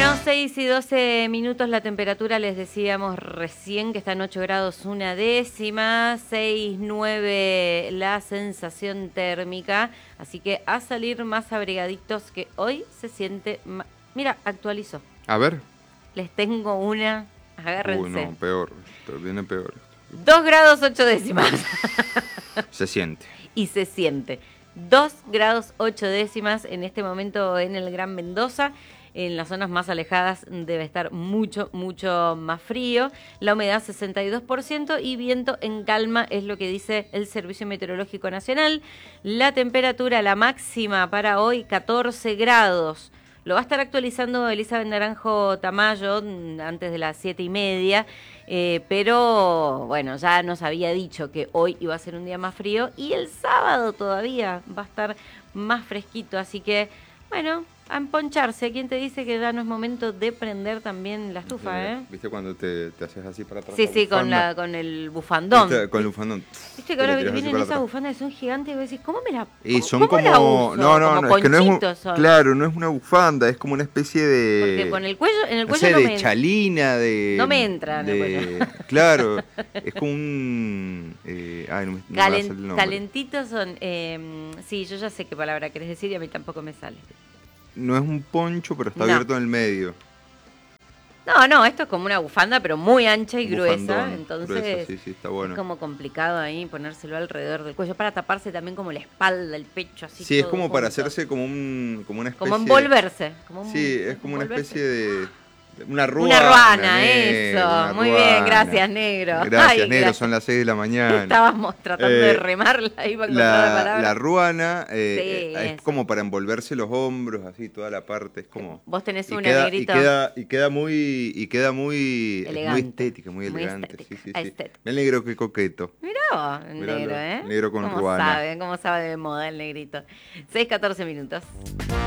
Bueno, 6 y 12 minutos la temperatura, les decíamos recién que está en 8 grados una décima, 6,9 la sensación térmica, así que a salir más abrigaditos que hoy se siente... Mira, actualizó. A ver. Les tengo una, agárrense. No, peor, viene peor. 2 grados 8 décimas. Se siente. Y se siente. 2 grados 8 décimas en este momento en el Gran Mendoza. En las zonas más alejadas debe estar mucho, mucho más frío. La humedad 62% y viento en calma es lo que dice el Servicio Meteorológico Nacional. La temperatura, la máxima para hoy, 14 grados. Lo va a estar actualizando Elizabeth Naranjo Tamayo antes de las 7:30, pero bueno, ya nos había dicho que hoy iba a ser un día más frío y el sábado todavía va a estar más fresquito, así que bueno, a emponcharse. ¿Quién te dice que ya no es momento de prender también la estufa, ¿Viste cuando te haces así para atrás? Sí, con el bufandón. ¿Viste? Con el bufandón. Viste que ahora vienen esas bufandas que son gigantes y vos decís, ¿cómo me la Y son ¿cómo la uso? No, es que no es claro, no es una bufanda, es como una especie de... Porque con el cuello, en el cuello no no sé, me de chalina, de... No me entra en el cuello. Claro, es como un... no me sale el nombre. Calentitos son... sí, yo ya sé qué palabra querés decir y a mí tampoco me sale. No es un poncho, pero está abierto en el medio. No, esto es como una bufanda, pero muy ancha y gruesa, entonces gruesa, sí, está bueno. Es como complicado ahí ponérselo alrededor del cuello, para taparse también como la espalda, el pecho, así. Sí, todo es como junto. Para hacerse como una especie... Como envolverse. Es como una especie de... Una ruana, eso. Muy bien, gracias, negro. Gracias, negro, gracias. Son las 6 de la mañana. Estábamos tratando de remarla ahí para encontrar la palabra. La ruana es como para envolverse los hombros, así, toda la parte. Es como... Vos tenés una, negrito. Y queda muy elegante. Muy estética, muy elegante. Estética. Sí. El negro, qué coqueto. Mirá vos, el negro, Negro con ruana. ¿Cómo sabe de moda el negrito? 6:14 minutos.